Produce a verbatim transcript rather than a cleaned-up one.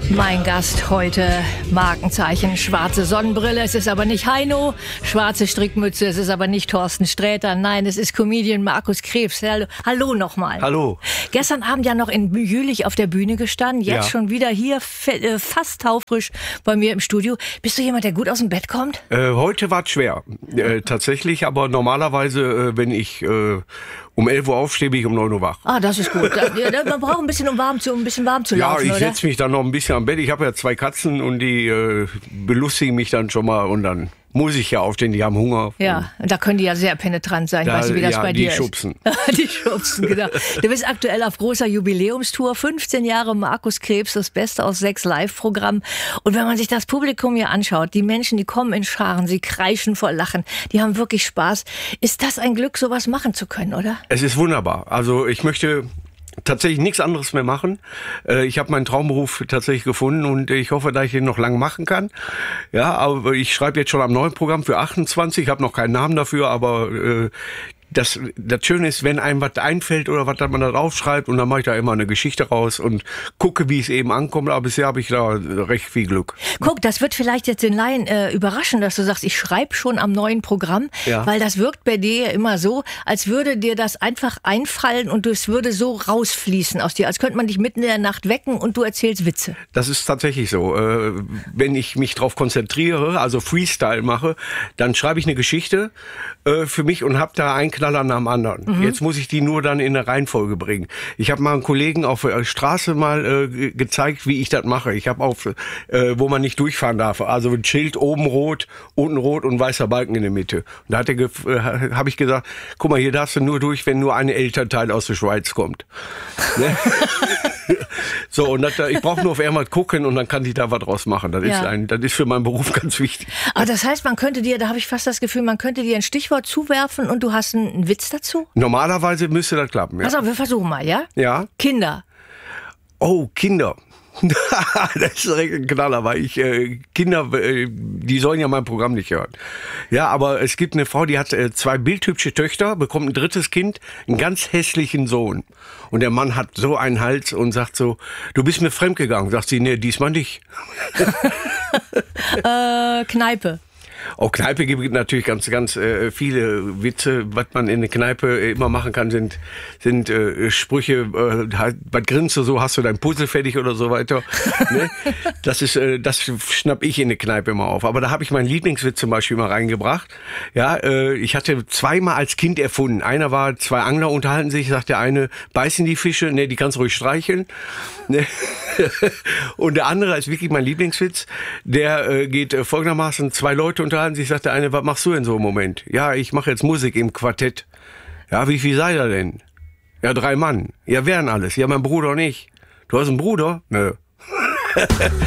Mein Gast heute, Markenzeichen, schwarze Sonnenbrille. Es ist aber nicht Heino, schwarze Strickmütze. Es ist aber nicht Thorsten Sträter. Nein, es ist Comedian Markus Krebs. Hallo, hallo nochmal. Hallo. Gestern Abend ja noch in Jülich auf der Bühne gestanden. Jetzt ja. schon wieder hier, fast taufrisch bei mir im Studio. Bist du jemand, der gut aus dem Bett kommt? Äh, heute war es schwer. Äh, tatsächlich, aber normalerweise, äh, wenn ich äh, um elf Uhr aufstehe, bin ich um neun Uhr wach. Ah, das ist gut. Da, man braucht ein bisschen, um warm zu, um ein bisschen warm zu laufen, Ja, ich setze mich dann noch ein bisschen am Bett. Ich habe ja zwei Katzen und die äh, belustigen mich dann schon mal und dann muss ich ja aufstehen, die haben Hunger. Ja, und da können die ja sehr penetrant sein. Da, weißt du, wie das ja, bei die dir schubsen. ist? Die schubsen, genau. Du bist aktuell auf großer Jubiläumstour. fünfzehn Jahre Markus Krebs, das Beste aus sechs Live-Programmen. Und wenn man sich das Publikum hier anschaut, die Menschen, die kommen in Scharen, sie kreischen vor Lachen, die haben wirklich Spaß. Ist das ein Glück, sowas machen zu können, oder? Es ist wunderbar. Also ich möchte tatsächlich nichts anderes mehr machen. Ich habe meinen Traumberuf tatsächlich gefunden und ich hoffe, dass ich den noch lang machen kann. Ja, aber ich schreibe jetzt schon am neuen Programm für achtundzwanzig. Ich habe noch keinen Namen dafür, aber äh, das, das Schöne ist, wenn einem was einfällt oder was man da draufschreibt und dann mache ich da immer eine Geschichte raus und gucke, wie es eben ankommt. Aber bisher habe ich da recht viel Glück. Guck, das wird vielleicht jetzt den Laien äh, überraschen, dass du sagst, ich schreibe schon am neuen Programm, ja. Weil das wirkt bei dir immer so, als würde dir das einfach einfallen und es würde so rausfließen aus dir, als könnte man dich mitten in der Nacht wecken und du erzählst Witze. Das ist tatsächlich so. Äh, wenn ich mich darauf konzentriere, also Freestyle mache, dann schreibe ich eine Geschichte äh, für mich und habe da einen Knaller nach dem anderen. Mhm. Jetzt muss ich die nur dann in eine Reihenfolge bringen. Ich habe mal einen Kollegen auf der Straße mal äh, gezeigt, wie ich das mache. Ich habe auf, äh, wo man nicht durchfahren darf, also ein Schild oben rot, unten rot und weißer Balken in der Mitte. Und da hat er äh, habe ich gesagt, guck mal, hier darfst du nur durch, wenn nur ein Elternteil aus der Schweiz kommt. Ne? So, und das, ich brauche nur auf einmal gucken und dann kann ich da was draus machen. Das, ja. ist ein, das ist für meinen Beruf ganz wichtig. Aber das heißt, man könnte dir, da habe ich fast das Gefühl, man könnte dir ein Stichwort zuwerfen und du hast einen, einen Witz dazu? Normalerweise müsste das klappen, ja. Pass auf, wir versuchen mal, ja? Ja. Kinder. Oh, Kinder. Das ist direkt ein Knaller, weil ich, äh, Kinder, äh, die sollen ja mein Programm nicht hören. Ja, aber es gibt eine Frau, die hat äh, zwei bildhübsche Töchter, bekommt ein drittes Kind, einen ganz hässlichen Sohn. Und der Mann hat so einen Hals und sagt so, du bist mir fremdgegangen. Sagt sie, nee, diesmal nicht. äh, Kneipe. Auch Kneipe gibt natürlich ganz, ganz äh, viele Witze. Was man in der Kneipe äh, immer machen kann, sind, sind äh, Sprüche, äh, halt, was grinst du so, hast du dein Puzzle fertig oder so weiter. Ne? Das ist, äh, das schnapp ich in der Kneipe immer auf. Aber da habe ich meinen Lieblingswitz zum Beispiel mal reingebracht. Ja, äh, ich hatte zweimal als Kind erfunden. Einer war, zwei Angler unterhalten sich, sagt der eine, beißen die Fische, ne, die kannst du ruhig streicheln. Ne? Und der andere ist wirklich mein Lieblingswitz. Der äh, geht äh, folgendermaßen, zwei Leute unterhalten sich, sagt der eine, was machst du denn so im Moment? Ja, ich mache jetzt Musik im Quartett. Ja, wie viel seid ihr denn? Ja, drei Mann. Ja, wer denn alles? Ja, mein Bruder und ich. Du hast einen Bruder? Nö.